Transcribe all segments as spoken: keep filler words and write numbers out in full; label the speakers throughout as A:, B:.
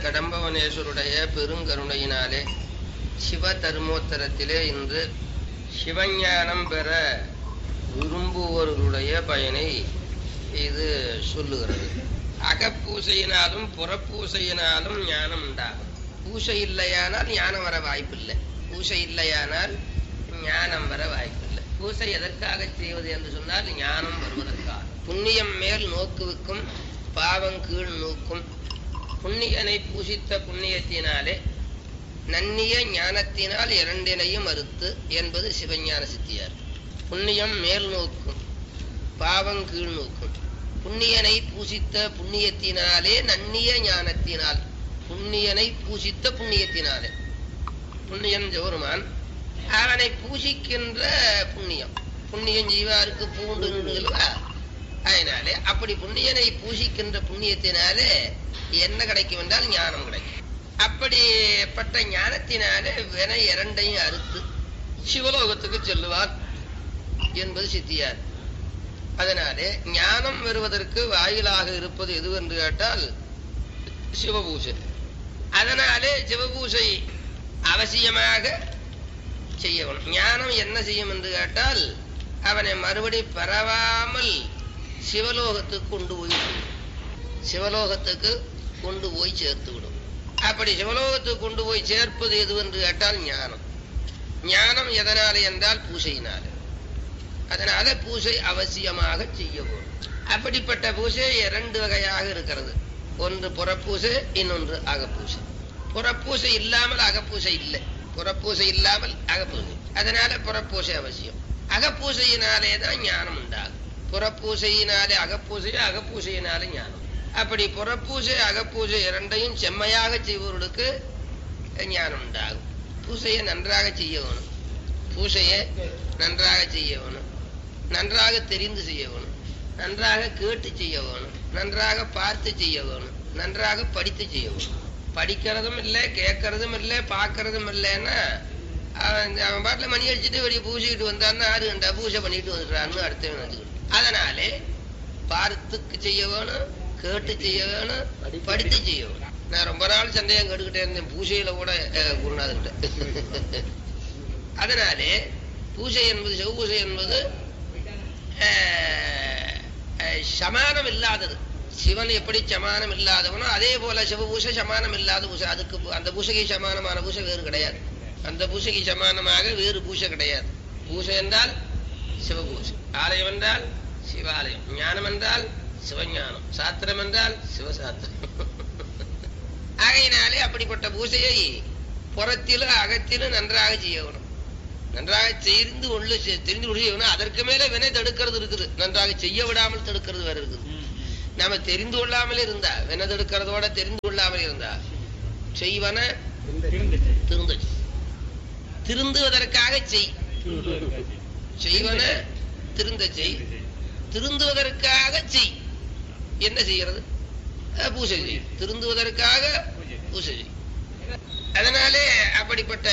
A: கடம்பவனேஸ்வருடைய பெருங்கருணையினாலே சிவ தர்மோத்தரத்திலே இன்று சிவஞானம் பெற விரும்புவோருடைய பயனை இது சொல்லுகிறது. அகப்பூசையினாலும் புறப்பூசையினாலும் ஞானம் உண்டாகும். பூசை இல்லையானால் ஞானம் வர வாய்ப்பில்லை. பூசை இல்லையானால் ஞானம் வர வாய்ப்பில்லை. பூசை எதற்காக செய்வது என்று சொன்னால் ஞானம் வருவதற்காக. புண்ணியம் மேல் நோக்குவிக்கும், பாவம் கீழ் நோக்கும். புண்ணியனை பூசித்த புண்ணியத்தினாலே நன்னிய ஞானத்தினால் இரண்டினையும் அறுத்து என்பது சிவஞான சித்தியார். புண்ணியம் மேல் நோக்கும், பாவம் கீழ் நோக்கும். புண்ணியனை பூசித்த புண்ணியத்தினாலே நன்னிய ஞானத்தினால், புண்ணியனை பூசித்த புண்ணியத்தினாலே, புண்ணியன் ஜெவருமான் அவனை பூசிக்கின்ற புண்ணியம். புண்ணியம் ஜீவாருக்கு பூண்டு நின்றுகளா, அதனாலே அப்படி புண்ணியனை பூசிக்கின்ற புண்ணியத்தினாலே என்ன கிடைக்கும் என்றால் ஞானம் கிடைக்கும். அப்படிப்பட்ட ஞானத்தினாலே வினை இரண்டையும் அறுத்து சிவலோகத்துக்கு செல்லுவார் என்பது சித்தியார். அதனாலே ஞானம் வருவதற்கு வாயிலாக இருப்பது எது என்று கேட்டால் சிவபூசை. அதனாலே சிவபூசை அவசியமாக செய்யணும். ஞானம் என்ன செய்யும் என்று கேட்டால் அவனை மறுபடி பரவாமல் சிவலோகத்துக்கு கொண்டு போய் சிவலோகத்துக்கு கொண்டு போய் சேர்த்து விடும். அப்படி சிவலோகத்துக்கு கொண்டு போய் சேர்ப்பது எது என்று கேட்டால் ஞானம். ஞானம் எதனாலே என்றால் பூசையினாலே. அதனால பூசை அவசியமாக செய்ய வேண்டும். அப்படிப்பட்ட பூசை இரண்டு வகையாக இருக்கிறது. ஒன்று புறப்பூசை, இன்னொன்று அகப்பூசை. புறப்பூசை இல்லாமல் அகப்பூசை இல்லை. புறப்பூசை இல்லாமல் அகப்பூசை. அதனால புறப்பூசை அவசியம். அகப்பூசையினாலே தான் ஞானம் உண்டாகும். புறப்பூசையினாலே அகப்பூசை, அகப்பூசையினாலே ஞானம். அப்படி புறப்பூசை அகப்பூசை இரண்டையும் செம்மையாக செய்பவர்களுக்கு ஞானம் உண்டாகும். பூசையை நன்றாக செய்ய வேணும். பூசையை நன்றாக செய்ய வேணும். நன்றாக தெரிந்து செய்ய வேணும். நன்றாக கேட்டு செய்ய வேணும். நன்றாக பார்த்து செய்ய வேணும். நன்றாக படித்து செய்ய வேணும். படிக்கிறதும் இல்லை, கேட்கறதும் இல்லை, பார்க்கறதும் இல்லைன்னா அவன் அவன் பாட்டில் மணி அடிச்சுட்டு வெளியே பூசிக்கிட்டு வந்தான்னா ஆறு கண்டா பூசை பண்ணிட்டு வந்துடுறான்னு அடுத்த நினைச்சுக்கிட்டு. அதனாலே பார்த்துக்கு செய்ய வேணும், கேட்டு செய்ய வேணும், படித்து செய்ய வேணும். நான் ரொம்ப நாள் சந்தேகம் கேட்டுக்கிட்டே இருந்தேன் பூசையில கூட குருநாதர்கிட்ட. அதனாலே பூசை என்பது, சிவபூசை என்பது சமானம் இல்லாதது. சிவன் எப்படி சமானம் இல்லாதவனோ அதே போல சிவபூசை சமானம் இல்லாத பூசை. அதுக்கு அந்த பூசைக்கு சமானமான பூசை வேறு கிடையாது. அந்த பூசைக்கு சமானமாக வேறு பூசை கிடையாது. பூசை என்றால் சிவபூசை, ஆலயம் என்றால் சிவாலயம், ஞானம் என்றால் சிவஞானம், சாத்திரம் என்றால் சிவசாத்திரம். ஆகையினாலே அப்படிப்பட்ட பூசையை புறத்திலும் அகத்திலும் நன்றாக செய்யணும். நன்றாக தெரிந்து கொள்ள தெரிந்து கொள்ள செய்யணும். அதற்கு மேல வினை தடுக்கிறது இருக்குது. நன்றாக செய்ய விடாமல் தடுக்கிறது வேற இருக்குது. நாம தெரிந்து கொள்ளாமல் இருந்தா, வினை தடுக்கிறதோட தெரிந்து கொள்ளாமல் இருந்தா செய்வன திருந்த திருந்துவதற்காக செய். செய்வன திருந்த செய். திருந்துவதற்காக செய். என்ன செய்யறது? பூசை செய். திருந்துவதற்காக பூசை செய். அதனாலே அப்படிப்பட்ட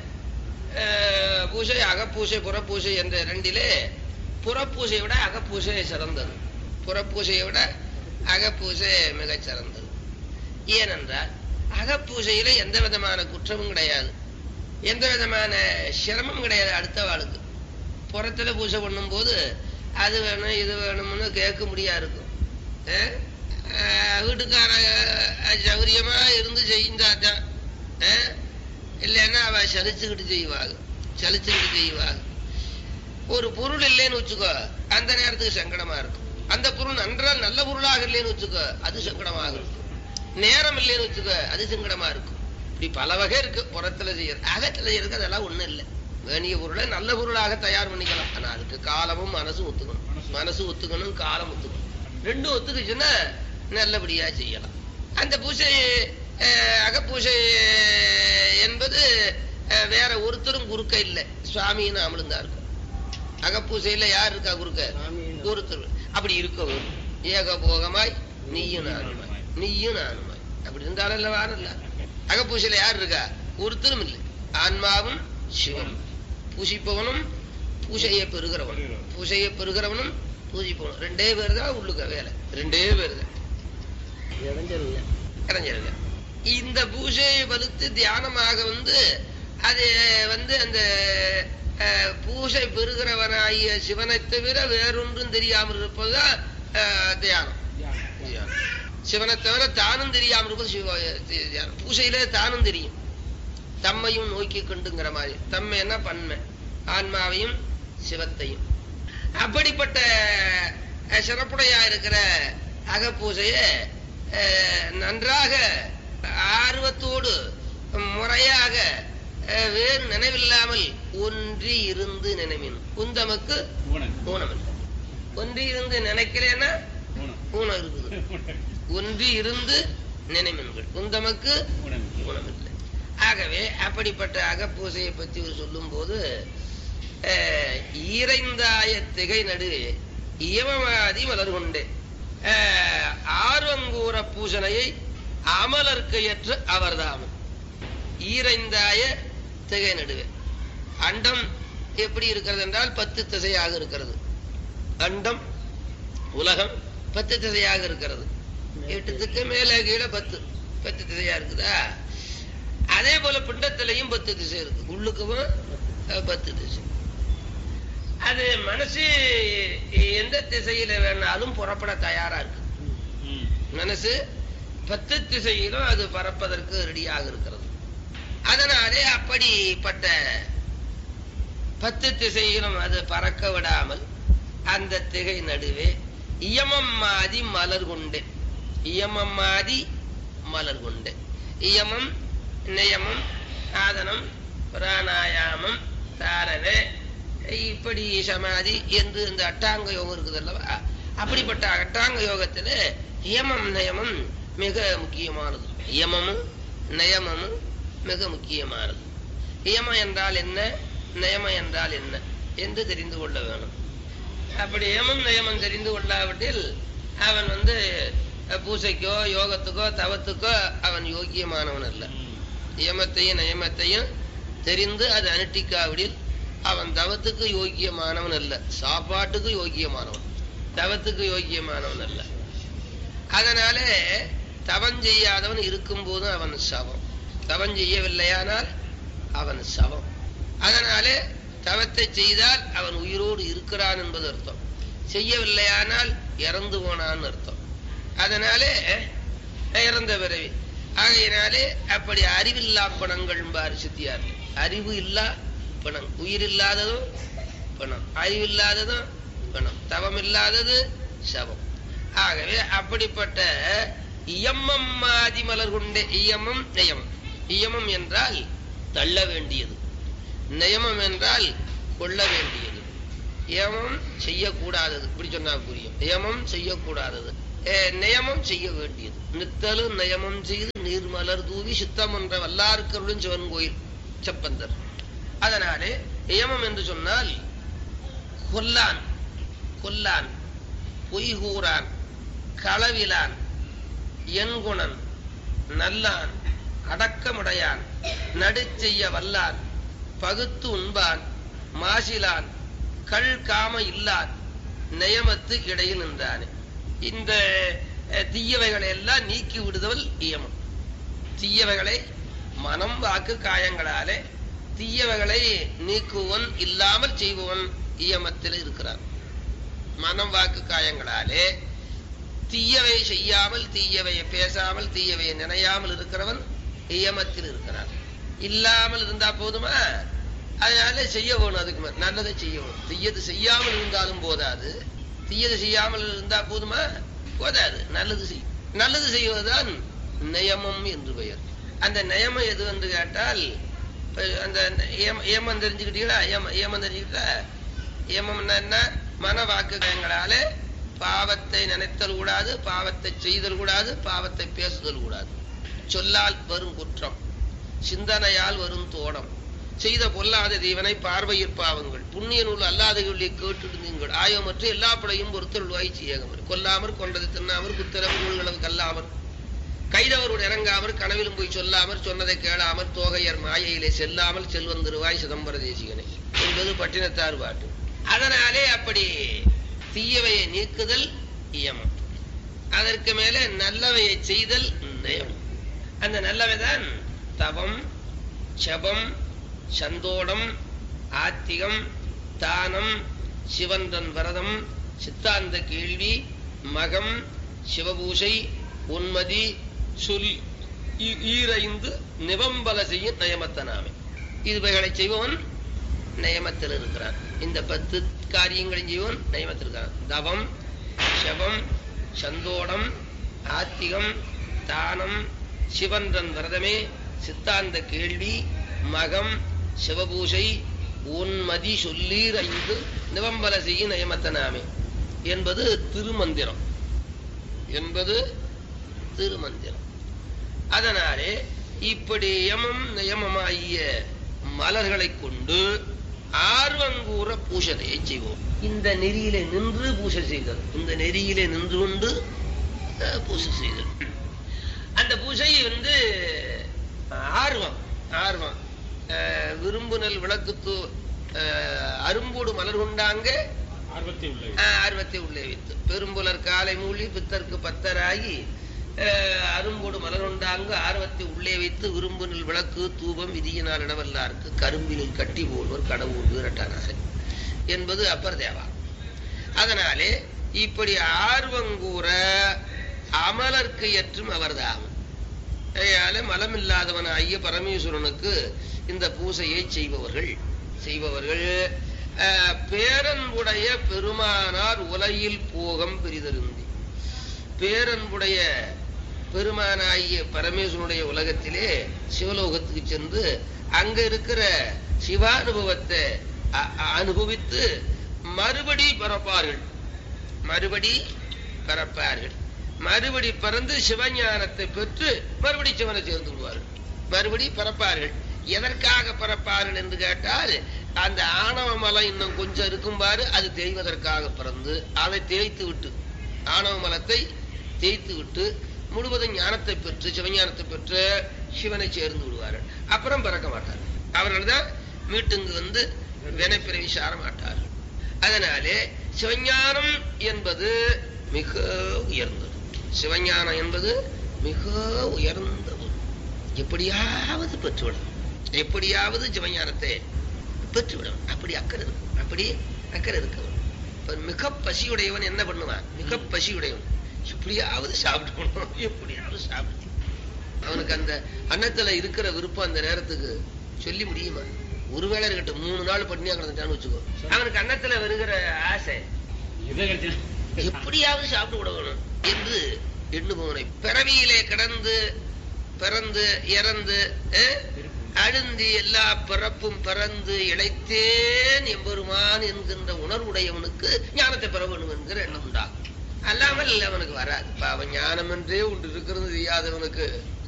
A: பூசை அகப்பூசை புறப்பூசை என்ற இரண்டிலே புறப்பூசையை விட அகப்பூசை சிறந்தது. புறப்பூசையை விட அகப்பூசை மிகச் சிறந்தது. ஏனென்றால் அகப்பூசையில எந்த விதமான குற்றமும் கிடையாது, எந்த விதமான சிரமம் கிடையாது. அடுத்த வாழ்க்கை புறத்துல பூசை பண்ணும் போது அது வேணும் இது வேணும்னு கேட்க முடியா இருக்கும். வீட்டுக்கார சௌரியமா இருந்து செய்தாதான், இல்லைன்னா அவ சலிச்சுக்கிட்டு செய்வாங்க. சலிச்சுக்கிட்டு செய்வாங்க. ஒரு பொருள் இல்லைன்னு வச்சுக்கோ, அந்த நேரத்துக்கு சங்கடமா இருக்கும். அந்த பொருள் நன்றால் நல்ல பொருளாக இல்லைன்னு வச்சுக்கோ, அது சங்கடமாக இருக்கும். நேரம் இல்லைன்னு வச்சுக்கோ, அது சங்கடமா இருக்கும். இப்படி பல வகை இருக்கு புறத்துல செய்யறது. அகத்துல செய்யறதுக்கு அதெல்லாம் ஒண்ணும் இல்லை. வேணிய பொருளை நல்ல பொருளாக தயார் பண்ணிக்கலாம். ஆனா அதுக்கு காலமும் மனசும் ஒத்துக்கணும். மனசு ஒத்துக்கணும், காலம் ஒத்துக்கணும். ரெண்டும் ஒத்துக்குச்சுன்னா நல்லபடியா செய்யலாம். அந்த பூசை அகப்பூசை என்பது வேற ஒருத்தரும் குறுக்க இல்லை, சுவாமின்னு அமலுந்தான் இருக்கும். அகப்பூசையில யார் இருக்கா குறுக்க? ஒருத்தர். அப்படி இருக்கவும் ஏகபோகமாய் நீயும் நானுமாய், நீயும் நானுமாய் அப்படி இருந்தாலும் இல்ல வாரல்ல. அகப்பூசையில யார் இருக்கா? ஒருத்தரும் இல்லை. ஆன்மாவும் சிவம், பூசிப்பவனும் பூசையை பெறுகிறவனும், பூசையை பெறுகிறவனும் பூஜிப்பவனும் ரெண்டே பேர் தான் உள்ளுக்க வேலை. ரெண்டே பேர் தான். இடைஞ்சல் இடைஞ்சல் இந்த பூஜையை வலுத்து தியானமாக வந்து அது வந்து அந்த பூஜை பெறுகிறவனாகிய சிவனை தவிர வேறொன்றும் தெரியாமல் இருப்பதுதான் தியானம். சிவனை தவிர தானும் தெரியாமல் இருப்பது சிவ தியானம். பூஜையிலே தானும் தெரியும், தம்மையும் நோக்கி கொண்டுங்கிற மாதிரி. தம்மை என்ன பன்மை, ஆன்மாவையும் சிவத்தையும். அப்படிப்பட்ட சிறப்புடையா இருக்கிற அகப்பூஜைய நன்றாக ஆர்வத்தோடு முறையாக வேறு நினைவில்லாமல் ஒன்றி இருந்து நினைவின் உந்தமக்கு ஊனமில்லை. ஒன்றி இருந்து நினைக்கிறேன்னா ஊனம் இருக்குது. ஒன்றி இருந்து நினைவின்கள் உந்தமக்கு ஊனமில்லை. ஆகவே அப்படிப்பட்ட அகப்பூசையை பற்றி சொல்லும் போது ஈரைந்தாய திகை நடு இயமவாதி மலர் கொண்டே ஆர்வங்கூற பூசனையை அமலர்க்கு ஏற்ற அவர்தாமும். ஈரைந்தாய திகை நடுவே அண்டம் எப்படி இருக்கிறது என்றால் பத்து திசையாக இருக்கிறது. அண்டம் உலகம் பத்து திசையாக இருக்கிறது. எட்டுத்துக்கு மேல கீழே பத்து பத்து திசையா இருக்குதா? அதே போல பிண்டத்திலையும் பத்து திசை இருக்கு, உள்ளுக்கும் பத்து திசை. அது மனசு எந்த திசையில வேணாலும் புறப்பட தயாரா இருக்கு. மனசு பத்து திசையிலும் அது பறப்பதற்கு ரெடியாக இருக்கிறது. அதனாலே அப்படிப்பட்ட பத்து திசையிலும் அது பறக்க விடாமல் அந்த திகை நடுவே இயமம் மாதி மலர் கொண்டே இயமம் மாதி மலர் கொண்டே இயமம் நியமம் ஆதனம் பிராணாயாமம் தாரணை இப்படி சமாதி என்று இந்த அட்டாங்க யோகம் இருக்குது அல்லவா? அப்படிப்பட்ட அட்டாங்க யோகத்துல இயமம் நயமம் மிக முக்கியமானது. இயமமும் நயமமும் மிக முக்கியமானது. இயமம் என்றால் என்ன, நயமம் என்றால் என்ன என்று தெரிந்து கொள்ள வேணும். அப்படி இயமம் நயமம் தெரிந்து கொள்ளாவிட்டில் அவன் வந்து பூசைக்கோ யோகத்துக்கோ தவத்துக்கோ அவன் யோக்கியமானவன் அல்ல. இயமத்தையும் நயமத்தையும் தெரிந்து அது அனுஷ்டிக்காவிடில் அவன் தவத்துக்கு யோக்கியமானவன் அல்ல, சாப்பாட்டுக்கு யோக்கியமானவன், தவத்துக்கு யோக்கியமானவன் அல்ல. அதனால தவம் செய்யாதவன் இருக்கும் போதும் அவன் சவம், தவம் செய்யவில்லையானால் அவன் சவம். அதனாலே தவத்தை செய்தால் அவன் உயிரோடு இருக்கிறான் என்பது அர்த்தம், செய்யவில்லையானால் இறந்து போனான்னு அர்த்தம். அதனாலே இறந்த பிறவி. ஆகையினாலே அப்படி அறிவில்லா பணங்கள் பாரு சித்தியார். அறிவு இல்லா பணம், உயிர் இல்லாததும் பணம், அறிவில்லாததும் பணம், தவம் இல்லாதது சவம். ஆகவே அப்படிப்பட்ட இயமம் மாதி மலர் கொண்டே இயமம் நயமம். இயமம் என்றால் தள்ள வேண்டியது, நயமம் என்றால் கொள்ள வேண்டியது. இயமம் செய்யக்கூடாதது, இப்படி சொன்னா புரியும். இயமம் செய்யக்கூடாதது, நியமம் செய்ய வேண்டியது. நித்தலும் நயமம் செய்து நீர்மலர் தூவி சித்தம் என்ற வல்லார்க்கருடன் சிவன் கோயில் செப்பந்தர். அதனாலே நியமம் என்று சொன்னால் கொல்லான், கொல்லான், பொய்கூறான், களவிலான், என்குணன், நல்லான், அடக்கமுடையான், நடு செய்ய வல்லான், பகுத்து உண்பான், மாசிலான், கள் காம இல்லான், நியமத்து இடையில் நின்றானே. இந்த தீயவைகளை எல்லாம் நீக்கி விடுதல் இயமம். தீயவைகளை மனம் வாக்கு காயங்களாலே தீயவைகளை நீக்குவன் இல்லாமல் செய்பவன் இயமத்தில் இருக்கிறான். மனம் வாக்கு காயங்களாலே தீயவை செய்யாமல், தீயவையை பேசாமல், தீயவையை நினையாமல் இருக்கிறவன் இயமத்தில் இருக்கிறான். இல்லாமல் இருந்தா போதுமா? அதனால செய்ய வேணும், அதுக்கு நல்லதை செய்ய வேணும். தீயது செய்யாமல் இருந்தாலும் போதாது, தீயது செய்யாமல் இருந்தா போதுமா? போதாது, நல்லது செய். நல்லது செய்வதுதான் நியமம் என்று பெயர். அந்த நியமம் எது என்று கேட்டால், அந்த ஏமம் தெரிஞ்சுக்கிட்டீங்களா? ஏமம் தெரிஞ்சுக்கிட்டா ஏமம் என்ன? மன வாக்குகளாலே பாவத்தை நினைத்தல் கூடாது, பாவத்தை செய்தல் கூடாது, பாவத்தை பேசுதல் கூடாது. சொல்லால் வரும் குற்றம், சிந்தனையால் வரும் தோடம், செய்த பொல்லாத தீவனை பார்வையிற் பாவங்கள், புண்ணிய நூல் அல்லாதவர்களை கேட்டு நீங்கள் ஆயமற்ற எல்லா படையும் பொறுத்தல் வாய்ச்சி ஏகமர். கொல்லாமற் கொண்டது தின்னாமற் குத்திரவர் நூல்களவு கல்லாமற் கைதவரோடு இறங்காமற் கனவிலும் போய் சொல்லாமற் சொன்னதை கேளாமற் தோகையர் மாயையிலே செல்லாமல் செல்வன் திருவாய் சிதம்பர தேசிகனை என்பது பட்டினத்தார் பாட்டு. அதனாலே அப்படி தீயவையை நீக்குதல் இயமம், அதற்கு மேலே நல்லவையை செய்தல் நியமம். அந்த நல்லவைதான் தவம், ஜபம், சந்தோடம், ஆத்திகம், தானம், சிவந்தன் வரதம், சித்தாந்த கேள்வி, மகம், சிவபூஷை, உன்மதி, சொல் ஈரைந்து நிவம்பல செய்ய நயமத்தனாமே. இதுவைகளை செய்பவன் நயமத்தில் இருக்கிறான். இந்த பத்து காரியங்களை செய்வன் நயமத்தில் இருக்கிறான். தவம், சபம், சந்தோடம், ஆத்திகம், தானம், சிவந்தன் விரதமே, சித்தாந்த கேள்வி, மகம், சிவபூஷை, உன்மதி சொல்லீர் ஐந்து நிவம்பல செய்ய நயமத்தனாமே என்பது திருமந்திரம் என்பது திருமந்திரம். அதனாலே இப்படி யமம் நியமமாகிய மலர்களை கொண்டு ஆர்வங்கூற பூஷனையை செய்வோம். இந்த நெறியிலே நின்று பூசை செய்தல், இந்த நெறியிலே நின்று கொண்டு பூசை செய்தல். அந்த பூசை வந்து ஆர்வம் ஆர்வம் விரும்புனல் விளக்குத்து அரும்போடு மலர் கொண்டாங்க ஆர்வத்தை உள்ளே வைத்து பெரும்புலர் காலை மூலி பித்தற்கு பத்தராகி அரும்போடு மலர் கொண்டாங்க ஆர்வத்தை உள்ளே வைத்து விரும்புனில் விளக்கு தூபம் விதியினால் இடவல்லாருக்கு கரும்பிலில் கட்டி போடுவர் கடவுள் வீரட்டானாக என்பது அப்பர் தேவா. அதனாலே இப்படி ஆர்வங்கூற அமலர்க்கு ஏற்றும் அவர்தாம். மலமில்லாதவனாகிய பரமேஸ்வரனுக்கு இந்த பூசையை செய்பவர்கள் செய்பவர்கள் பேரன்புடைய பெருமானார் உலகில் போகம் பெரிதருந்தி. பேரன்புடைய பெருமானாகிய பரமேஸ்வரனுடைய உலகத்திலே சிவலோகத்துக்கு சென்று அங்க இருக்கிற சிவானுபவத்தை அனுபவித்து மறுபடி பிறப்பார்கள் மறுபடி பிறப்பார்கள் மறுபடி பிறந்து சிவஞானத்தை பெற்று மறுபடி சிவனை சேர்ந்து விடுவார்கள். மறுபடி பிறப்பார்கள். எதற்காக பிறப்பார்கள் என்று கேட்டால் அந்த ஆணவ மலம் இன்னும் கொஞ்சம் இருக்கும்பாரு, அது தேய்வதற்காக பிறந்து அதை தேய்த்து விட்டு ஆணவ மலத்தை தேய்த்து விட்டு முழுவதும் ஞானத்தை பெற்று சிவஞானத்தை பெற்று சிவனை சேர்ந்து விடுவார்கள். அப்புறம் பிறக்க மாட்டார்கள். அவர்கள் தான் மீட்டுங்கு வந்து வினைப்பிறவி சார மாட்டார்கள். அதனாலே சிவஞானம் என்பது மிக உயர்ந்தது. சிவஞானம் என்பது மிக உயர்ந்தது. எப்படியாவது பெற்றுவிடும், எப்படியாவது சிவஞானத்தை பெற்றுவிடும். அப்படி அக்கறை இருக்கும், அப்படி அக்கறை இருக்கவன். இப்ப மிக பசியுடையவன் என்ன பண்ணுவான்? மிக பசியுடையவன் எப்படியாவது சாப்பிடணும், எப்படியாவது சாப்பிடு. அவனுக்கு அந்த அன்னத்துல இருக்கிற விருப்பம் அந்த நேரத்துக்கு சொல்லி முடியுமா? ஒருவேளை இருக்கட்டும், மூணு நாள் பட்டினியா கிடந்துட்டான்னு வச்சுக்கோ, அவனுக்கு அன்னத்துல வருகிற ஆசை எப்படியாவது சாப்பிட்டு விடணும் என்று எண்ணுபவனை பிறவியிலே கிடந்து பிறந்து இறந்து அழுந்தி எல்லா பிறப்பும் பிறந்து இழைத்தேன் எம்பெருமான் என்கின்ற உணர்வுடையவனுக்கு ஞானத்தை பெற வேண்டும் என்கிற எண்ணம் உண்டாகும். அல்லாமல் அவனுக்கு வராது. அவன் ஞானம் என்றே ஒன்று இருக்கிறது தெரியாதவனுக்கு